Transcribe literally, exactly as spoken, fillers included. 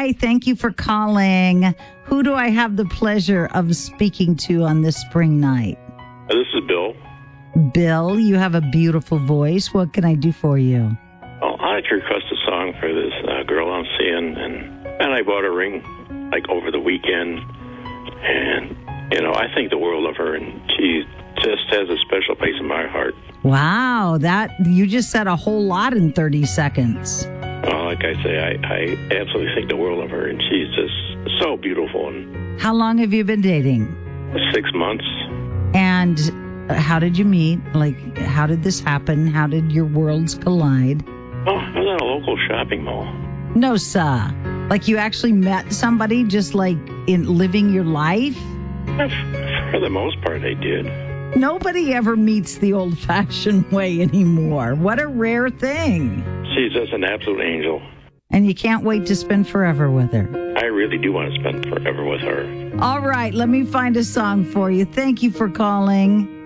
Hi, thank you for calling. Who do I have the pleasure of speaking to on this spring night? Uh, this is Bill. Bill, you have a beautiful voice. What can I do for you? Oh, I'd like to request a song for this uh, girl I'm seeing, and and I bought a ring like over the weekend, and you know I think the world of her, and she just has a special place in my heart. Wow, that you just said a whole lot in thirty seconds. Uh, like I say, I, I absolutely think the world of her, and she's just so beautiful. And How long have you been dating? six months. And how did you meet? Like, how did this happen? How did your worlds collide? Oh, I was at a local shopping mall. No, sir. Like you actually met somebody just like in living your life? For the most part, I did. Nobody ever meets the old-fashioned way anymore. What a rare thing. She's just an absolute angel. And you can't wait to spend forever with her. I really do want to spend forever with her. All right, let me find a song for you. Thank you for calling.